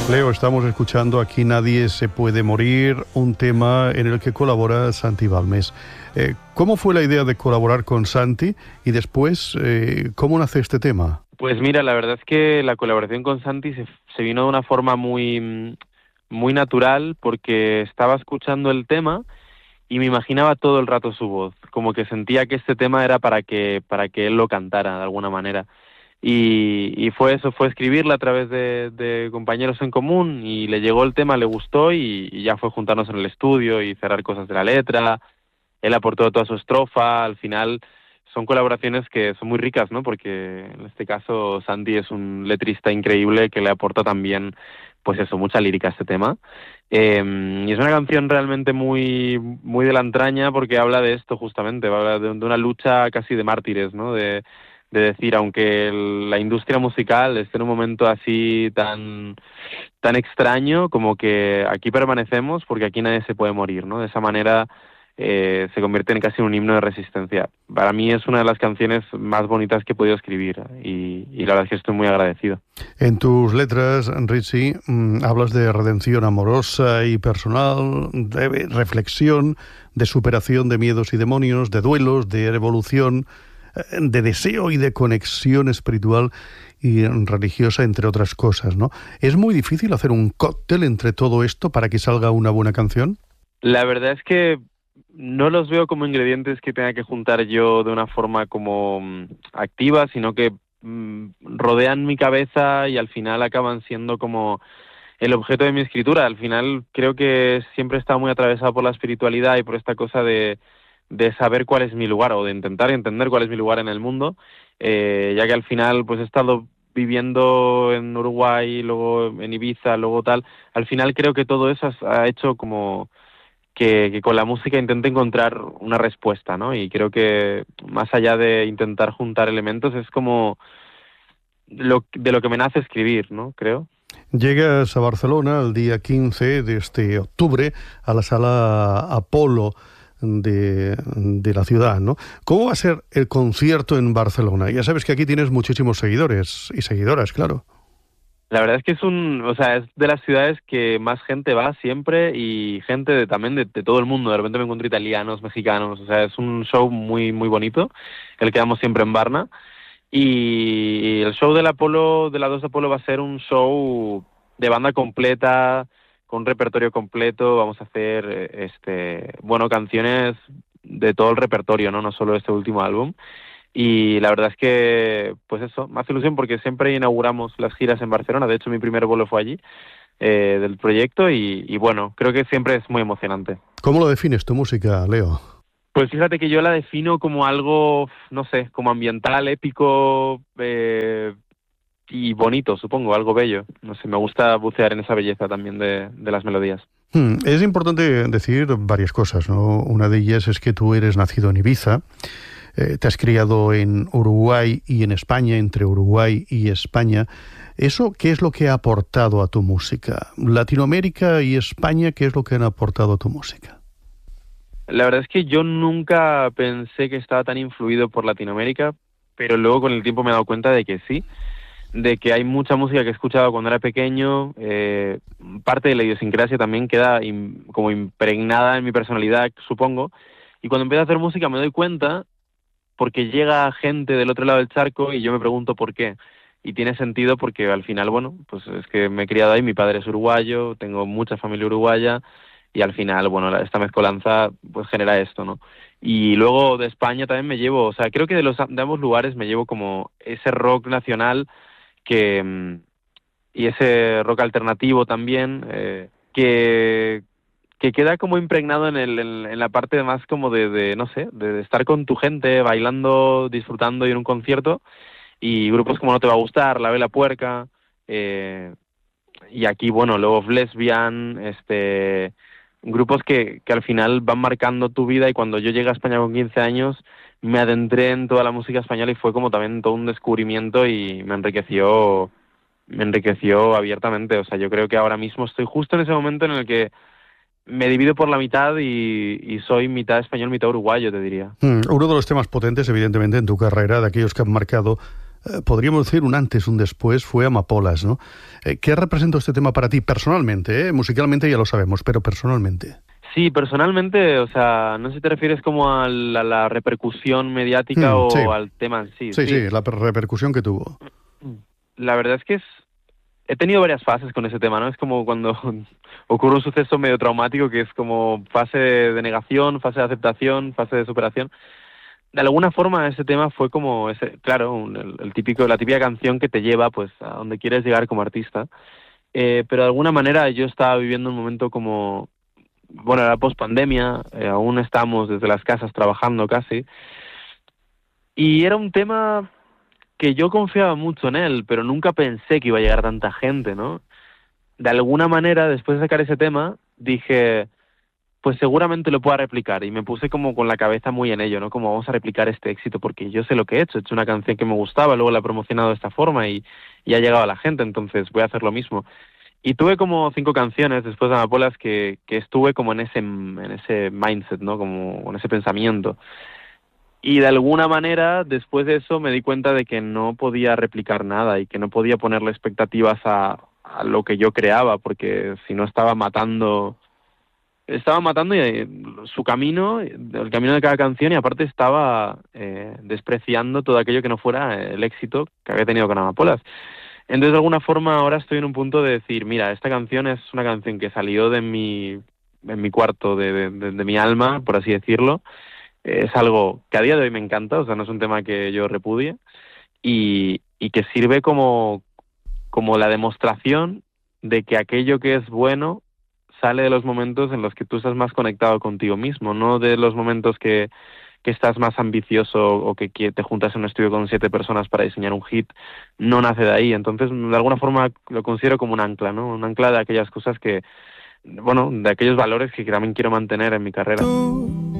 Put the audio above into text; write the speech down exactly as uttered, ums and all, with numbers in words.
Leo, estamos escuchando Aquí nadie se puede morir, un tema en el que colabora Santi Balmes. Eh, ¿Cómo fue la idea de colaborar con Santi y después eh, cómo nace este tema? Pues mira, la verdad es que la colaboración con Santi se, se vino de una forma muy, muy natural, porque estaba escuchando el tema y me imaginaba todo el rato su voz, como que sentía que este tema era para que, para que él lo cantara de alguna manera. Y, y fue eso, fue escribirla a través de, de compañeros en común, y le llegó el tema, le gustó, y, y ya fue juntarnos en el estudio y cerrar cosas de la letra. Él aportó toda su estrofa. Al final son colaboraciones que son muy ricas, ¿no? Porque en este caso Santi es un letrista increíble que le aporta también, pues eso, mucha lírica a este tema. Eh, y es una canción realmente muy, muy de la entraña, porque habla de esto justamente, habla de, de una lucha casi de mártires, ¿no? De, de decir, aunque el, la industria musical esté en un momento así tan, tan extraño, como que aquí permanecemos porque aquí nadie se puede morir, ¿no? De esa manera eh, se convierte en casi un himno de resistencia. Para mí es una de las canciones más bonitas que he podido escribir, y, y la verdad es que estoy muy agradecido. En tus letras, Richie, mmm, hablas de redención amorosa y personal, de reflexión, de superación de miedos y demonios, de duelos, de evolución, de deseo y de conexión espiritual y religiosa, entre otras cosas, ¿no? ¿Es muy difícil hacer un cóctel entre todo esto para que salga una buena canción? La verdad es que no los veo como ingredientes que tenga que juntar yo de una forma como mm, activa, sino que mm, rodean mi cabeza y al final acaban siendo como el objeto de mi escritura. Al final creo que siempre he estado muy atravesado por la espiritualidad y por esta cosa de, de saber cuál es mi lugar, o de intentar entender cuál es mi lugar en el mundo, eh, ya que al final pues he estado viviendo en Uruguay, luego en Ibiza, luego tal. Al final creo que todo eso ha hecho como que, que con la música intente encontrar una respuesta, ¿no? Y creo que más allá de intentar juntar elementos, es como lo, de lo que me nace escribir, ¿no? Creo. Llegas a Barcelona el día quince de este octubre a la sala Apolo de, de la ciudad, ¿no? ¿Cómo va a ser el concierto en Barcelona? Ya sabes que aquí tienes muchísimos seguidores y seguidoras, claro. La verdad es que es un, o sea, es de las ciudades que más gente va siempre, y gente de, también de, de todo el mundo. De repente me encuentro italianos, mexicanos, o sea, es un show muy muy bonito, el que damos siempre en Varna. Y el show del Apolo, de la dos de Apolo, va a ser un show de banda completa, con un repertorio completo. Vamos a hacer, este, bueno, canciones de todo el repertorio, ¿no? No solo este último álbum. Y la verdad es que, pues eso, me hace ilusión porque siempre inauguramos las giras en Barcelona. De hecho, mi primer vuelo fue allí, eh, del proyecto, y, y bueno, creo que siempre es muy emocionante. ¿Cómo lo defines tu música, Leo? Pues fíjate que yo la defino como algo, no sé, como ambiental, épico, eh, y bonito, supongo, algo bello. No sé, me gusta bucear en esa belleza también de, de las melodías. Hmm, es importante decir varias cosas, ¿no? Una de ellas es que tú eres nacido en Ibiza. Eh, te has criado en Uruguay y en España, entre Uruguay y España. ¿Eso qué es lo que ha aportado a tu música? Latinoamérica y España, ¿qué es lo que han aportado a tu música? La verdad es que yo nunca pensé que estaba tan influido por Latinoamérica, pero luego con el tiempo me he dado cuenta de que sí, de que hay mucha música que he escuchado cuando era pequeño. Eh, parte de la idiosincrasia también queda im, como impregnada en mi personalidad, supongo, y cuando empiezo a hacer música me doy cuenta, porque llega gente del otro lado del charco y yo me pregunto por qué. Y tiene sentido porque al final, bueno, pues es que me he criado ahí, mi padre es uruguayo, tengo mucha familia uruguaya, y al final, bueno, esta mezcolanza pues genera esto, ¿no? Y luego de España también me llevo, o sea, creo que de los de ambos lugares me llevo como ese rock nacional que y ese rock alternativo también, eh, que que queda como impregnado en el en, en la parte más como de, de no sé, de, de estar con tu gente, bailando, disfrutando, y en un concierto, y grupos como No Te Va a Gustar, La Vela Puerca, eh, y aquí, bueno, Love Lesbian, este, grupos que, que al final van marcando tu vida. Y cuando yo llegué a España con quince años, me adentré en toda la música española y fue como también todo un descubrimiento, y me enriqueció, me enriqueció abiertamente. O sea, yo creo que ahora mismo estoy justo en ese momento en el que me divido por la mitad y, y soy mitad español, mitad uruguayo, te diría. Hmm, uno de los temas potentes, evidentemente, en tu carrera, de aquellos que han marcado eh, podríamos decir un antes, un después, fue Amapolas, ¿no? Eh, ¿Qué representó este tema para ti personalmente? ¿eh? Musicalmente ya lo sabemos, pero personalmente. Sí, personalmente, o sea, no sé si te refieres como a la, a la repercusión mediática Mm, o sí. al tema en sí. Sí, Sí, sí, la repercusión que tuvo. la verdad es que es, he tenido varias fases con ese tema, ¿no? Es como cuando ocurre un suceso medio traumático que es como fase de negación, fase de aceptación, fase de superación. De alguna forma ese tema fue como, ese, claro, un- el, el típico, la típica canción que te lleva pues a donde quieres llegar como artista. Eh, pero de alguna manera yo estaba viviendo un momento como, bueno, era post pandemia, eh, aún estamos desde las casas trabajando casi, y era un tema que yo confiaba mucho en él, pero nunca pensé que iba a llegar tanta gente, ¿no? De alguna manera, después de sacar ese tema, dije, pues seguramente lo pueda replicar, y me puse como con la cabeza muy en ello, ¿no? Como vamos a replicar este éxito, porque yo sé lo que he hecho, he hecho una canción que me gustaba, luego la he promocionado de esta forma y, y ha llegado a la gente, entonces voy a hacer lo mismo. Y tuve como cinco canciones después de Amapolas que, que estuve como en ese, en ese mindset, ¿no? Como con ese pensamiento. Y de alguna manera, después de eso, me di cuenta de que no podía replicar nada y que no podía ponerle expectativas a, a lo que yo creaba, porque si no estaba matando, estaba matando eh, su camino, el camino de cada canción, y aparte estaba eh, despreciando todo aquello que no fuera el éxito que había tenido con Amapolas. Entonces, de alguna forma, ahora estoy en un punto de decir, mira, esta canción es una canción que salió de mi, en mi cuarto, de, de, de, de mi alma, por así decirlo. Es algo que a día de hoy me encanta, o sea, no es un tema que yo repudie, y, y que sirve como, como la demostración de que aquello que es bueno sale de los momentos en los que tú estás más conectado contigo mismo, no de los momentos que, que estás más ambicioso o que, que te juntas en un estudio con siete personas para diseñar un hit, no nace de ahí. Entonces, de alguna forma lo considero como un ancla, ¿no? Un ancla de aquellas cosas que, bueno, de aquellos valores que también quiero mantener en mi carrera. Tú